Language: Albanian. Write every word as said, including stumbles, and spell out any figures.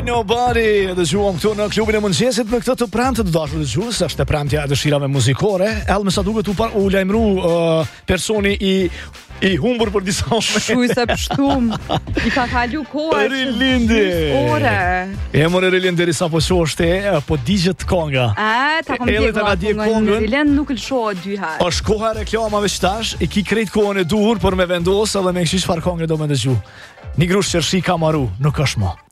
Nobody, dëgjuam këtu në klubin e mëngjesit me këtë të premte të dashur dëgjues, është e premtja e dëshirave muzikore. Elme sa duket u par u lajmëru uh, personi i i humbur për disa momente. Shuj se pështum. I ka kalu koha. Rilindi. Ore. E more Rilindi derisa po shohte, po digjet konga. A, ta kom djegë. Rilend nuk lëshohet dy herë. Është koha e reklamave qtash, i ki krejt kohën e duhur për me vendos edhe me këshish farë kongre do me dëgju. Një grush qërshi ka maru, nuk është mo.